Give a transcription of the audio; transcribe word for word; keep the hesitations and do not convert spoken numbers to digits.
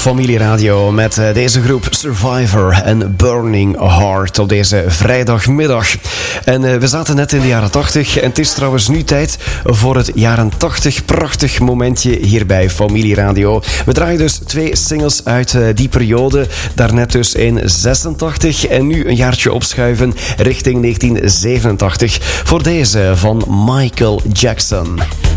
Familieradio met deze groep Survivor en Burning Heart op deze vrijdagmiddag. En we zaten net in de jaren tachtig en het is trouwens nu tijd voor het jaren tachtig prachtig momentje hier bij Familieradio. We draaien dus twee singles uit die periode, daarnet dus in zesentachtig en nu een jaartje opschuiven richting negentien zevenentachtig voor deze van Michael Jackson.